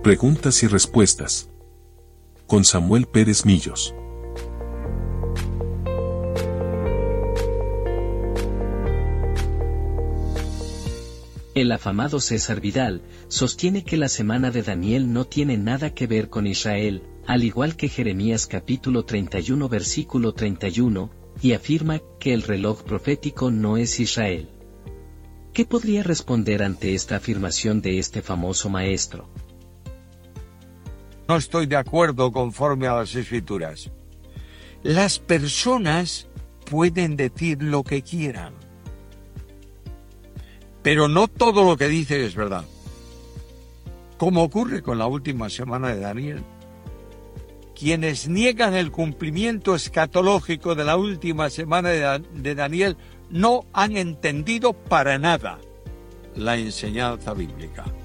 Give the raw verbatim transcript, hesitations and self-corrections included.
Preguntas y respuestas. Con Samuel Pérez Millos. El afamado César Vidal sostiene que la semana de Daniel no tiene nada que ver con Israel, al igual que Jeremías capítulo treinta y uno versículo treinta y uno, y afirma que el reloj profético no es Israel. ¿Qué podría responder ante esta afirmación de este famoso maestro? No estoy de acuerdo conforme a las Escrituras. Las personas pueden decir lo que quieran, pero no todo lo que dicen es verdad. Como ocurre con la última semana de Daniel. Quienes niegan el cumplimiento escatológico de la última semana de, Dan- de Daniel no han entendido para nada la enseñanza bíblica.